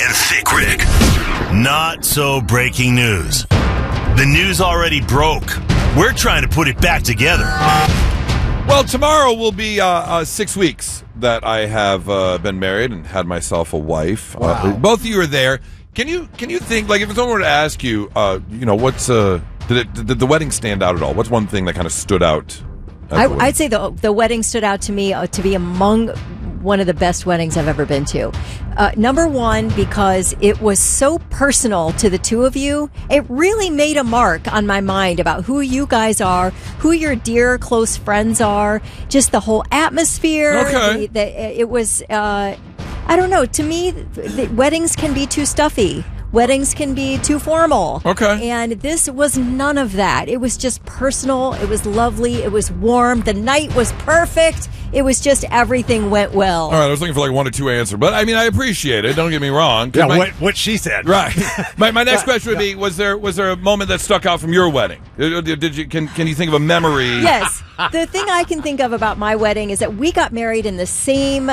and Thick Rick. Not so breaking news. The news already broke. We're trying to put it back together. Well, tomorrow will be 6 weeks that I have been married and had myself a wife. Wow. Both of you are there. Can you think, like, if someone were to ask you, what's did the wedding stand out at all? What's one thing that kind of stood out? I'd say the wedding stood out to me to be among one of the best weddings I've ever been to. Number one, because it was so personal to the two of you. It really made a mark on my mind about who you guys are, who your dear close friends are, just the whole atmosphere. Okay. It was, I don't know, to me, weddings can be too stuffy. Weddings can be too formal. Okay. And this was none of that. It was just personal. It was lovely. It was warm. The night was perfect. It was just everything went well. All right, I was looking for like 1 or 2 answers, but I mean, I appreciate it. Don't get me wrong. Yeah, what she said. Right. My next question would be: Was there a moment that stuck out from your wedding? Did you can you think of a memory? Yes. The thing I can think of about my wedding is that we got married in the same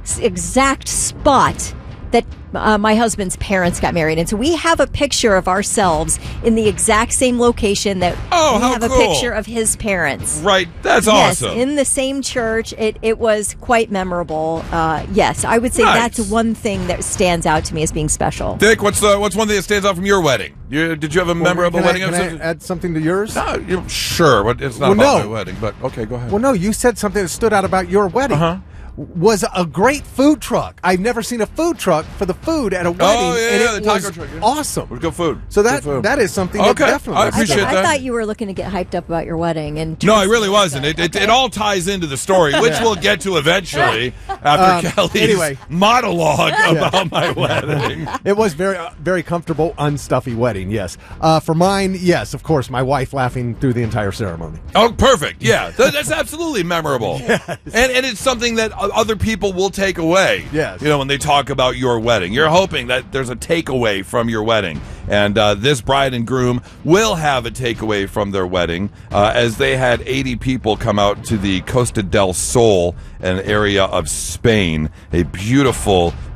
exact spot that my husband's parents got married in. So we have a picture of ourselves in the exact same location that we have cool. a picture of his parents. Right. That's yes, awesome. in the same church. It was quite memorable. Yes, I would say Nice. that's one thing that stands out to me as being special. Dick, what's one thing that stands out from your wedding? Did you have a memorable wedding? Can I add something to yours? No, sure, but it's not about my wedding. But okay, go ahead. Well, no, you said something that stood out about your wedding. Uh-huh. Was a great food truck. I've never seen a food truck for the food at a wedding. and it the was taco truck. Yeah. awesome. Good food. So Good food. that is something Okay. that definitely. I appreciate I that. thought you were looking to get hyped up about your wedding. And No, I really wasn't. It all ties into the story, which we'll get to eventually after Kelly's monologue about my wedding. It was very, very comfortable, unstuffy wedding. Yes. For mine, yes, of course, my wife laughing through the entire ceremony. Oh, perfect. Yeah, that's absolutely memorable. Yes. And it's something that other people will take away. Yes. When they talk about your wedding. You're hoping that there's a takeaway from your wedding. And this bride and groom will have a takeaway from their wedding as they had 80 people come out to the Costa del Sol, an area of Spain, a beautiful